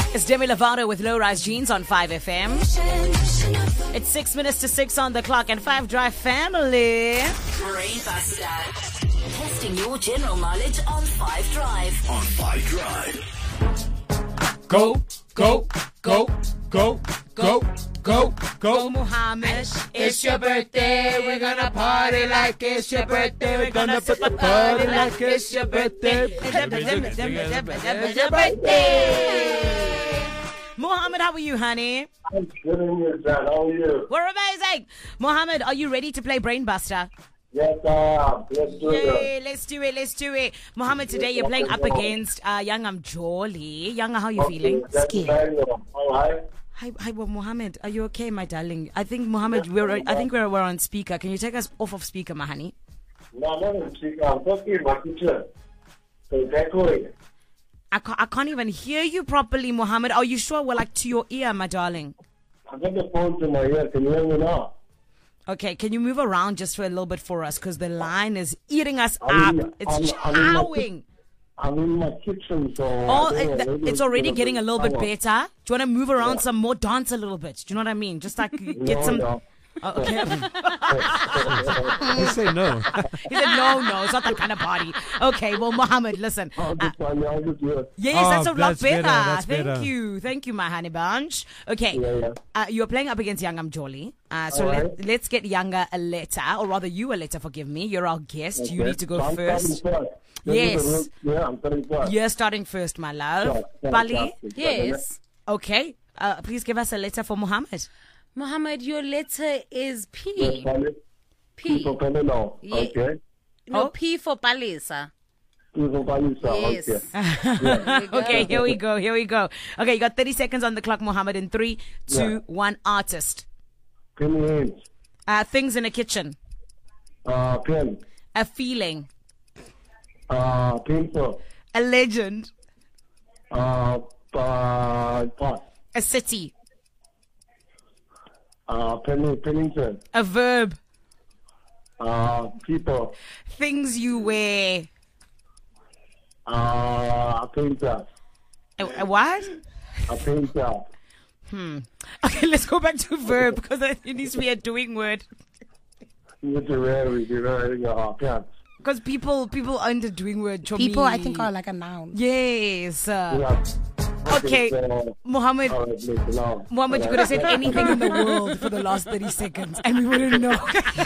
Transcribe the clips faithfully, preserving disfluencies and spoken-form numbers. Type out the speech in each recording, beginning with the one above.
It's Demi Lovato with Low Rise Jeans on five F M. It's six minutes to six on the clock and five Drive family. Brainbuster. Testing your general knowledge on five Drive. On five Drive. Go, go, go, go, go, go, go. Muhammad, It's your birthday, we're gonna party like it's your birthday. We're gonna put the party like it's your birthday. It's your birthday. Muhammad, how are you, honey? I'm good in your dad. How are you? We're amazing. Muhammad, are you ready to play Brainbuster? Yes, I am. Let's do it. Yay, let's do it, let's do it. Muhammad, today you're playing up against uh, Youngam Jolly. Younga, how are you feeling? Scared. All right. Hi, hi, well, Muhammad, are you okay, my darling? I think, Muhammad, we're, I think we're, we're on speaker. Can you take us off of speaker, my honey? No, I'm not in speaker. I'm talking in my kitchen. So it's echoing. I can't, I can't even hear you properly, Muhammad. Are you sure we're like to your ear, my darling? I've got the phone to my ear. Can you hear me now? Okay, can you move around just for a little bit for us? Because the line is eating us I'm up. in- It's I'm- I'm in my chowing. I'm in my kitchen, so... Oh, I don't it, know, maybe it's already gonna getting be a little bit power. better. Do you want to move around Yeah. some more, dance a little bit? Do you know what I mean? Just like get No, some... no. Oh, okay. You say no. He said, no, no, it's not that kind of party. Okay, well, Muhammad, listen. I'll Uh, just find I'll just do it. yes, Oh, that's a lot that's better. better, that's Thank better. you. Thank you, my honey bunch. Okay, Yeah, yeah. Uh, you're playing up against Youngam Jolly. Uh, so All let, right. let's get Younger a letter, or rather you a letter, forgive me. You're our guest. You Okay. need to go So I'm first. starting first. This Yes. is the rule- Yeah, I'm starting first. You're starting first, my love. Sure, sure, Bali? sure. Yes. Okay. Uh, please give us a letter for Muhammad. Muhammad, your letter is Yes, P. Pali. P. For Pali now. Yeah. Okay. No, Oh. P for Palisa. Two for Pali, sir. Yes. Okay. There we go. Okay, here we go. Here we go. Okay, you got thirty seconds on the clock, Muhammad. In three, two, Yeah. one. Artist. Penny Haynes. Uh, things in a kitchen. Uh, pen. A feeling. Uh, pencil. A legend. Uh, uh, pot. A city. Uh, Penny, Pennington. A verb. Uh, people. Things you wear. Uh, a painter. A, a what? A painter. Okay, let's go back to verb because it needs to be a doing word. You to wear with you wearing a pants. Because people people under doing word. Chomi. People, I think, are like a noun. Yes. Uh, Yeah. Okay, So, Muhammad. all right, listen now. Muhammad, you could have said anything in the world for the last thirty seconds and we wouldn't know.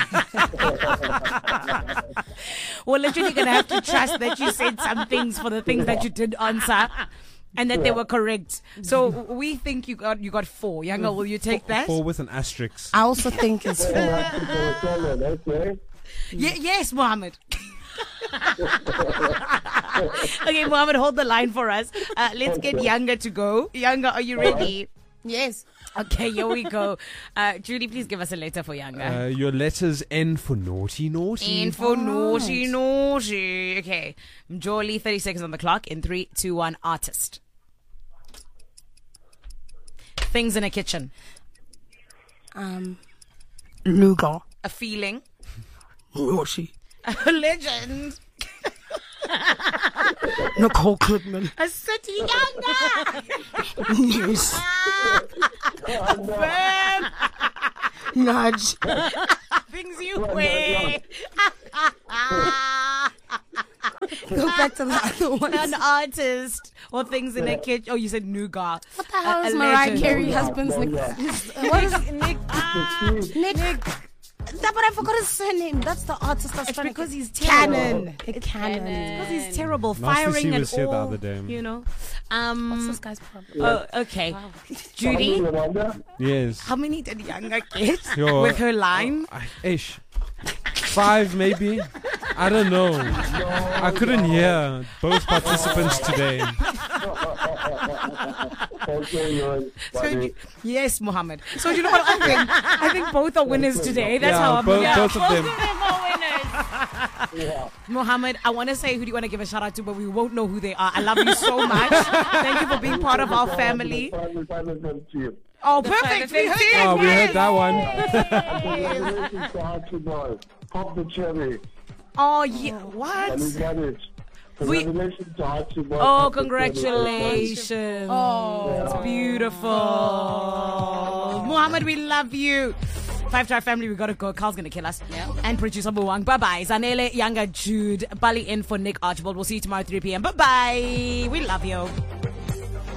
We're literally going to have to trust that you said some things for the things that you did answer and that they were correct. So we think you got you got four. Younger, will you take that? Four with an asterisk. I also think it's All four. right, people are telling, okay? Ye- yes, Muhammad. Okay, Muhammad, hold the line for us. Uh, let's get Younger to go. Younger, are you ready? Yes. Okay, here we go. Uh, Judy, please give us a letter for Younger. Uh, your letters N for naughty, naughty. In for naughty, naughty. Okay. Mjoli, thirty seconds on the clock. In three, two, one, artist. Things in a kitchen. Um, nougat. A feeling. Yoshi. A legend. Nicole Kidman. A city. Younger. Yes. Verb. Nudge. Things you wear. Go back to the other one. An artist. Or things in a kitchen. Oh, you said nougat. What the hell A- is a Mariah legend. Carey Yeah, husband's yeah, name? yeah. His- What is Nick. Ah, Nick? That, but I forgot his surname. That's the artist that's It's trying because to he's terrible. Canon. It's Canon. Because he's terrible. Nasty Firing C and was here the all. other day. You know. What's Um. this guy's problem? Oh, okay. Judy, Yolanda? Yes. how many did Younger get Yo, with her line? I- Ish. Five, maybe. I don't know. I couldn't hear both participants today. Okay, you're So funny. you- yes, Mohammed. So you know what I think? I think both are winners today. That's Yeah, how I'm both- yeah, both of them. are winners. Yeah. Mohammed, I want to say who do you want to give a shout out to, but we won't know who they are. I love you so much. Thank you for being part of our family. Finally, finally, finally, team. Oh, perfect. We heard it. Oh, we heard that one. Congratulations to Archie Boy. Pop the cherry. Oh, yeah. And What? he got it. Congratulations to Archibald. Oh, congratulations. Oh, it's beautiful. Muhammad, we love you. Five Star Family, we gotta go. Carl's gonna kill us. Yeah. And producer Buwang. Bye bye. Zanele, Younger Jude, Bali in for Nick Archibald. We'll see you tomorrow at three p.m. Bye bye. We love you.